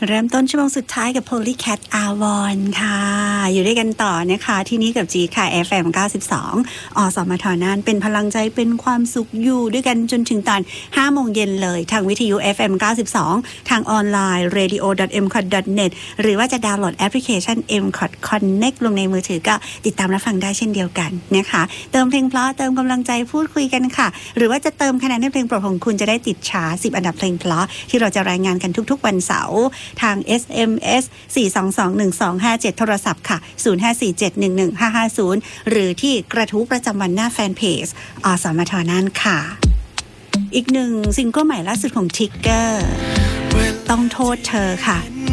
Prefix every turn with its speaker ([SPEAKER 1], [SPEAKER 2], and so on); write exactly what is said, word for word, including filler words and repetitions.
[SPEAKER 1] เริ่มต้นชั่วโมงสุดท้ายกับ Polycat Avon ค่ะอยู่ด้วยกันต่อนะคะที่นี้กับจีค่ะ เอฟ เอ็ม เก้าสิบสอง อสมทน่านเป็นพลังใจเป็นความสุขอยู่ด้วยกันจนถึงตอน ห้าโมงเย็นเลยทางวิทยุ เอฟ เอ็ม เก้าสิบสอง ทางออนไลน์ เรดิโอ ดอท เอ็ม คอท ดอท เน็ต หรือว่าจะดาวน์โหลดแอปพลิเคชัน เอ็ม คอท Connect ลงในมือถือก็ติดตามรับฟังได้เช่นเดียวกันนะคะเติมเพลงเพราะเติมกำลังใจพูดคุยกันค่ะหรือว่าจะเติมคะแนนให้เพลงโปรดของคุณจะได้ติดชาร์ตสิบอันดับเพลงเพราะที่เราจะรายงานกันทุกๆวันเสาร์ทาง เอส เอ็ม เอส สี่ สอง สอง หนึ่ง สอง ห้า เจ็ด โทรศัพท์ค่ะศูนย์ ห้า สี่ เจ็ด หนึ่ง หนึ่ง ห้า ห้า ศูนย์หรือที่กระทู้ประจำวันหน้าแฟนเพจอสมทน่านค่ะอีกหนึ่งซิงเกิลใหม่ล่าสุดของทิกเกอร์ต้องโทษเธอค่ะ